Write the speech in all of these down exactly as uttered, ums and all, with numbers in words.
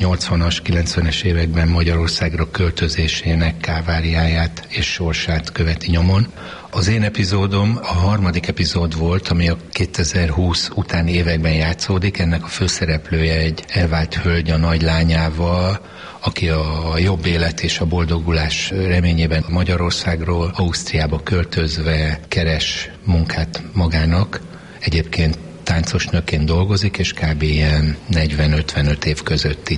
nyolcvanas, kilencvenes években Magyarországra költözésének káváriáját és sorsát követi nyomon. Az én epizódom a harmadik epizód volt, ami a kétezer-húsz utáni években játszódik. Ennek a főszereplője egy elvált hölgy a nagy lányával, aki a jobb élet és a boldogulás reményében Magyarországról Ausztriába költözve keres munkát magának. Egyébként táncos nőként dolgozik, és kb. Ilyen negyven-ötvenöt év közötti.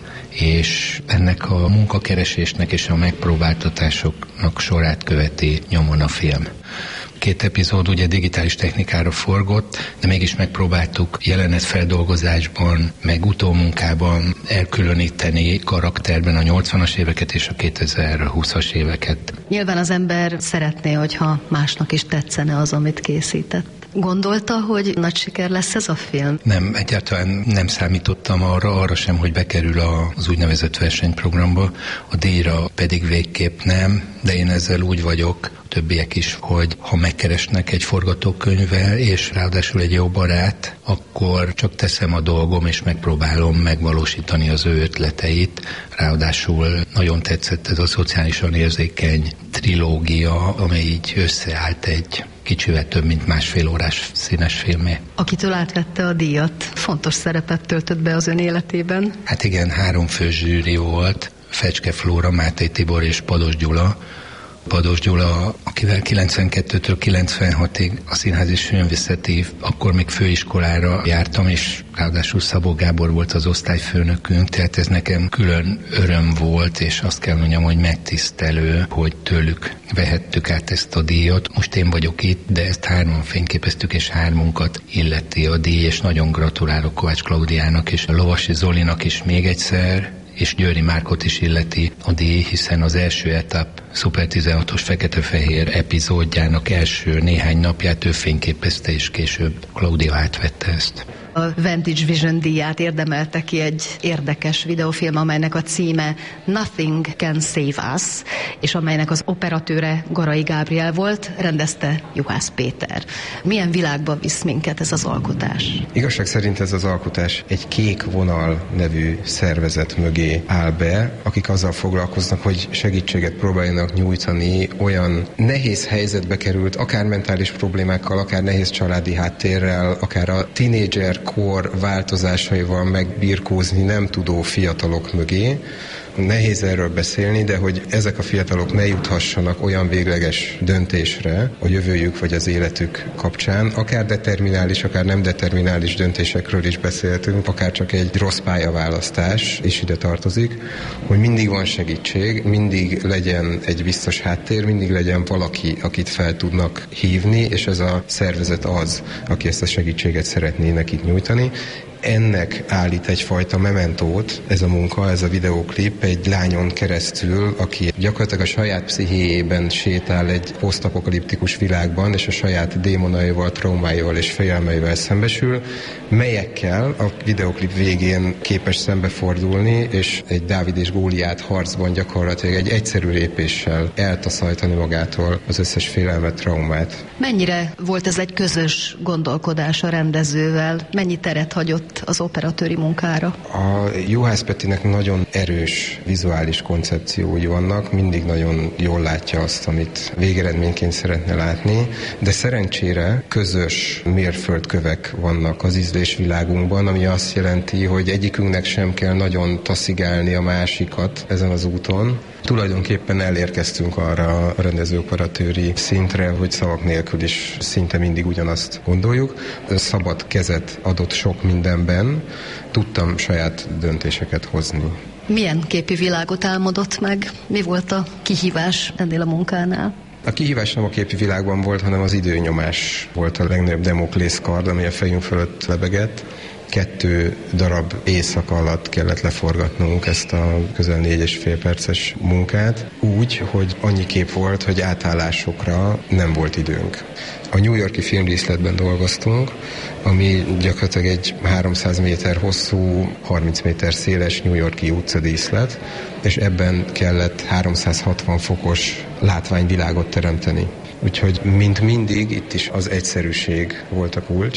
És ennek a munkakeresésnek és a megpróbáltatásoknak sorát követi nyomon a film. Két epizód ugye digitális technikára forgott, de mégis megpróbáltuk jelenetfeldolgozásban, meg utómunkában elkülöníteni karakterben a nyolcvanas éveket és a kétezer-húszas éveket. Nyilván az ember szeretné, hogyha másnak is tetszene az, amit készített. Gondolta, hogy nagy siker lesz ez a film? Nem, egyáltalán nem számítottam arra, arra sem, hogy bekerül az úgynevezett versenyprogramba, a díjra pedig végképp nem, de én ezzel úgy vagyok, többiek is, hogy ha megkeresnek egy forgatókönyvvel, és ráadásul egy jó barát, akkor csak teszem a dolgom, és megpróbálom megvalósítani az ő ötleteit. Ráadásul nagyon tetszett ez a szociálisan érzékeny trilógia, amely így összeállt egy kicsivel több, mint másfél órás színes filmé. Akitől átvette a díjat, fontos szerepet töltött be az ön életében? Hát igen, három fő zsűri volt, Fecske Flóra, Máté Tibor és Pados Gyula. Pados Gyula, akivel kilencvenkettőtől kilencvenhatig a Színházi Filmvészeti, akkor még főiskolára jártam, és ráadásul Szabó Gábor volt az osztályfőnökünk, tehát ez nekem külön öröm volt, és azt kell mondjam, hogy megtisztelő, hogy tőlük vehettük át ezt a díjat. Most én vagyok itt, de ezt hárman fényképeztük, és hármunkat illeti a díj, és nagyon gratulálok Kovács Klaudiának és a Lovasi Zolinak is még egyszer, és Győri Márkot is illeti a díj, hiszen az első etap Szuper tizenhatos fekete-fehér epizódjának első néhány napját ő fényképezte, és később Klaudia átvette ezt. A Vantage Vision díját érdemelte ki egy érdekes videófilm, amelynek a címe Nothing Can Save Us, és amelynek az operatőre Garai Gábriel volt, rendezte Juhász Péter. Milyen világba visz minket ez az alkotás? Igazság szerint ez az alkotás egy Kék Vonal nevű szervezet mögé áll be, akik azzal foglalkoznak, hogy segítséget próbáljanak nyújtani olyan nehéz helyzetbe került, akár mentális problémákkal, akár nehéz családi háttérrel, akár a tínédzser kor változásaival megbirkózni nem tudó fiatalok mögé. Nehéz erről beszélni, de hogy ezek a fiatalok ne juthassanak olyan végleges döntésre a jövőjük vagy az életük kapcsán. Akár determinális, akár nem determinális döntésekről is beszéltünk, akár csak egy rossz pályaválasztás is ide tartozik, hogy mindig van segítség, mindig legyen egy biztos háttér, mindig legyen valaki, akit fel tudnak hívni, és ez a szervezet az, aki ezt a segítséget szeretné nekik nyújtani. Ennek állít egyfajta mementót ez a munka, ez a videóklip egy lányon keresztül, aki gyakorlatilag a saját pszichéjében sétál egy posztapokaliptikus világban, és a saját démonaival, traumáival és félelmeivel szembesül, melyekkel a videóklip végén képes szembefordulni, és egy Dávid és Góliát harcban gyakorlatilag egy egyszerű lépéssel eltaszajtani magától az összes félelmet, traumát. Mennyire volt ez egy közös gondolkodás a rendezővel? Mennyi teret hagyott az operatőri munkára? A Juhász Petinek nagyon erős vizuális koncepciói vannak, mindig nagyon jól látja azt, amit végeredményként szeretne látni, de szerencsére közös mérföldkövek vannak az ízlésvilágunkban, ami azt jelenti, hogy egyikünknek sem kell nagyon taszigálni a másikat ezen az úton. Tulajdonképpen elérkeztünk arra a rendező-operatőri szintre, hogy szavak nélkül is szinte mindig ugyanazt gondoljuk. Szabad kezet adott sok mindenben, tudtam saját döntéseket hozni. Milyen képi világot álmodott meg? Mi volt a kihívás ennél a munkánál? A kihívás nem a képi világban volt, hanem az időnyomás volt a legnagyobb Damoklész kard, ami a fejünk fölött lebegett. Kettő darab éjszaka alatt kellett leforgatnunk ezt a közel négy és fél perces munkát, úgy, hogy annyi kép volt, hogy átállásokra nem volt időnk. A New York-i filmdíszletben dolgoztunk, ami gyakorlatilag egy háromszáz méter hosszú, harminc méter széles New York-i utcadíszlet, és ebben kellett háromszázhatvan fokos látványvilágot teremteni. Úgyhogy mint mindig, itt is az egyszerűség volt a kulcs.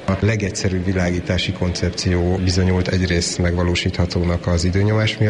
A legegyszerűbb világítási koncepció bizonyult egyrészt megvalósíthatónak az időnyomás miatt,